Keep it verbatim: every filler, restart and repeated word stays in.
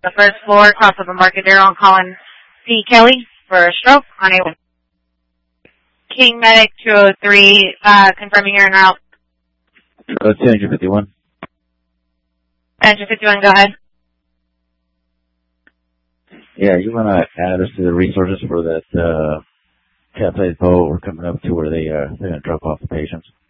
the first floor, across of Embarcadero, on calling C. Kelly for a stroke on a King Medic two oh three, uh, confirming you're en route. Uh, Engine fifty-one. Engine fifty-one, go ahead. Yeah, you want to add us to the resources for that uh, capsized boat. We're coming up to where they, uh, they're going to drop off the patients.